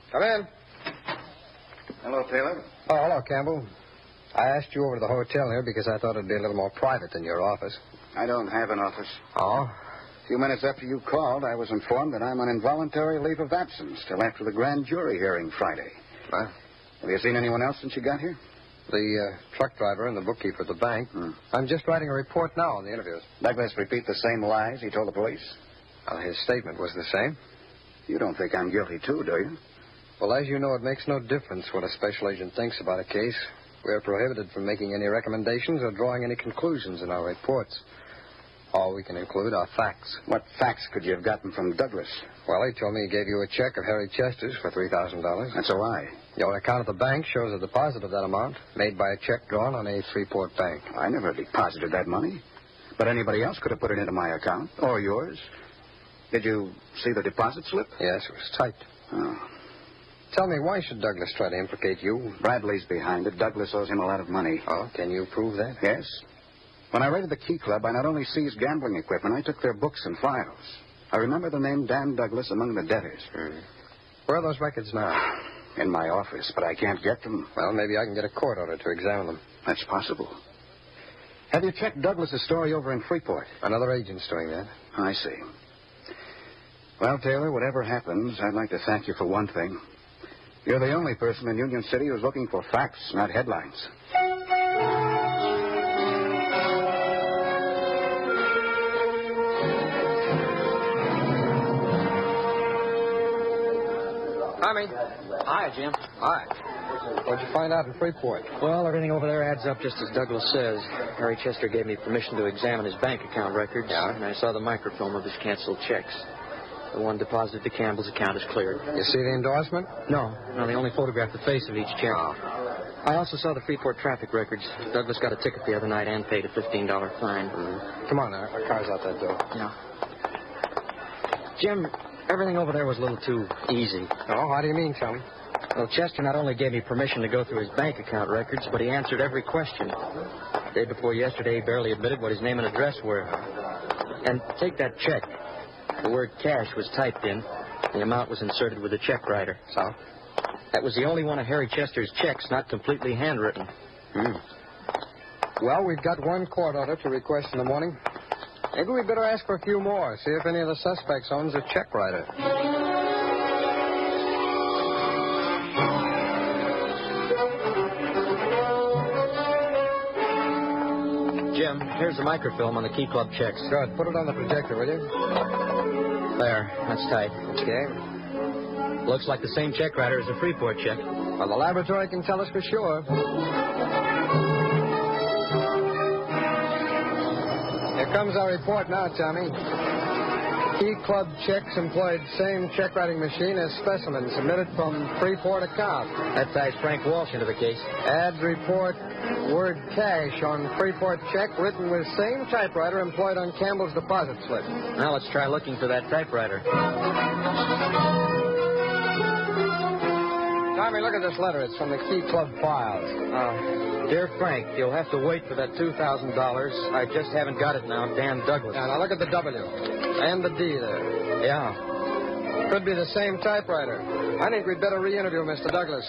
Come in. Hello, Taylor. Oh, hello, Campbell. I asked you over to the hotel here because I thought it'd be a little more private than your office. I don't have an office. Oh? A few minutes after you called, I was informed that I'm on involuntary leave of absence till after the grand jury hearing Friday. Well? Have you seen anyone else since you got here? The truck driver and the bookkeeper at the bank. I'm just writing a report now on the interviews. Douglas repeat the same lies he told the police? Well, his statement was the same. You don't think I'm guilty, too, do you? Well, as you know, it makes no difference what a special agent thinks about a case. We are prohibited from making any recommendations or drawing any conclusions in our reports. All we can include are facts. What facts could you have gotten from Douglas? Well, he told me he gave you a check of Harry Chester's for $3,000. That's a lie. Your account at the bank shows a deposit of that amount made by a check drawn on a Freeport bank. I never deposited that money. But anybody else could have put it into my account, or yours. Did you see the deposit slip? Yes, it was typed. Oh. Tell me, why should Douglas try to implicate you? Bradley's behind it. Douglas owes him a lot of money. Oh, can you prove that? Yes. When I raided the Key Club, I not only seized gambling equipment, I took their books and files. I remember the name Dan Douglas among the debtors. Where are those records now? In my office, but I can't get them. Well, maybe I can get a court order to examine them. That's possible. Have you checked Douglas's story over in Freeport? Another agent's doing that. I see. Well, Taylor, whatever happens, I'd like to thank you for one thing. You're the only person in Union City who's looking for facts, not headlines. Tommy. Hi, Jim. Hi. What'd you find out in Freeport? Well, everything over there adds up just as Douglas says. Harry Chester gave me permission to examine his bank account records. Yeah? And I saw the microfilm of his canceled checks. The one deposited to Campbell's account is cleared. You see the endorsement? No, they only photographed the face of each check. Oh. I also saw the Freeport traffic records. Douglas got a ticket the other night and paid a $15 fine. Come on, our car's out that door. Yeah. Jim, everything over there was a little too easy. Oh, how do you mean, Tommy? Well, Chester not only gave me permission to go through his bank account records, but he answered every question. The day before yesterday, he barely admitted what his name and address were. And take that check. The word cash was typed in. The amount was inserted with the check writer. So? That was the only one of Harry Chester's checks not completely handwritten. Well, we've got one court order to request in the morning. Maybe we'd better ask for a few more, see if any of the suspects owns a check writer. Jim, here's the microfilm on the Key Club checks. Good. Put it on the projector, will you? There, that's tight. Okay. Looks like the same check writer as the Freeport check. Well, the laboratory can tell us for sure. Here comes our report now, Tommy. Key Club checks employed same check-writing machine as specimen submitted from Freeport account. That ties Frank Walsh into the case. Add report word cash on Freeport check written with same typewriter employed on Campbell's deposit slip. Now let's try looking for that typewriter. Tommy, look at this letter. It's from the Key Club files. Dear Frank, you'll have to wait for that $2,000. I just haven't got it now. Dan Douglas. Now look at the W and the D there. Yeah. Could be the same typewriter. I think we'd better re-interview Mr. Douglas.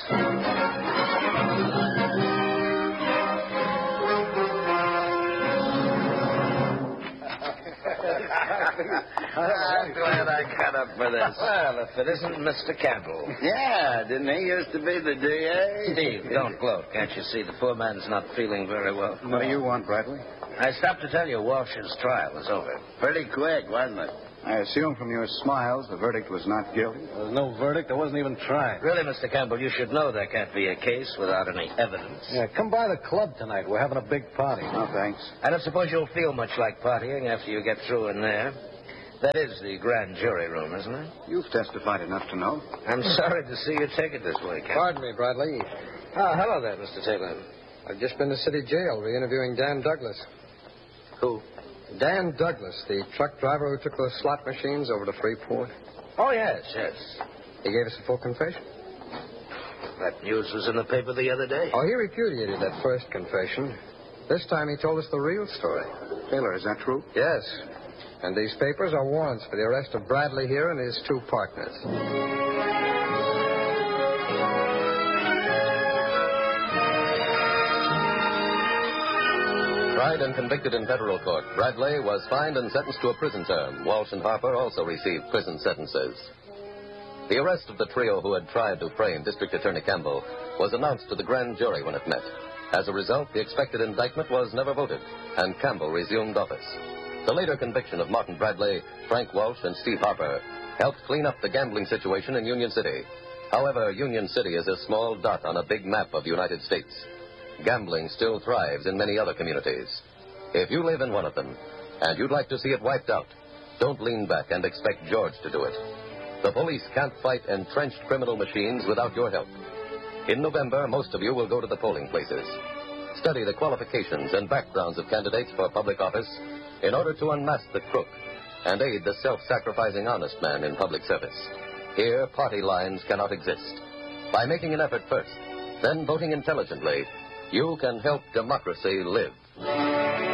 I'm glad I got up for this. Well, if it isn't Mr. Campbell. Yeah, didn't he used to be the DA? Steve, don't gloat. Can't you see the poor man's not feeling very well? What do you want, Bradley? I stopped to tell you Walsh's trial is over. Pretty quick, wasn't it? I assume from your smiles the verdict was not guilty. There was no verdict. There wasn't even tried. Really, Mr. Campbell, you should know there can't be a case without any evidence. Yeah, come by the club tonight. We're having a big party. No, thanks. I don't suppose you'll feel much like partying after you get through in there. That is the grand jury room, isn't it? You've testified enough to know. I'm sorry to see you take it this way, Captain. Pardon me, Bradley. Hello there, Mr. Taylor. I've just been to city jail re-interviewing Dan Douglas. Who? Dan Douglas, the truck driver who took those slot machines over to Freeport. Oh, yes. He gave us a full confession. That news was in the paper the other day. Oh, he repudiated that first confession. This time he told us the real story. Taylor, is that true? Yes. And these papers are warrants for the arrest of Bradley here and his two partners. Tried and convicted in federal court, Bradley was fined and sentenced to a prison term. Walsh and Harper also received prison sentences. The arrest of the trio who had tried to frame District Attorney Campbell was announced to the grand jury when it met. As a result, the expected indictment was never voted, and Campbell resumed office. The later conviction of Martin Bradley, Frank Walsh, and Steve Harper helped clean up the gambling situation in Union City. However, Union City is a small dot on a big map of the United States. Gambling still thrives in many other communities. If you live in one of them, and you'd like to see it wiped out, don't lean back and expect George to do it. The police can't fight entrenched criminal machines without your help. In November, most of you will go to the polling places. Study the qualifications and backgrounds of candidates for public office in order to unmask the crook and aid the self-sacrificing honest man in public service. Here, party lines cannot exist. By making an effort first, then voting intelligently, you can help democracy live.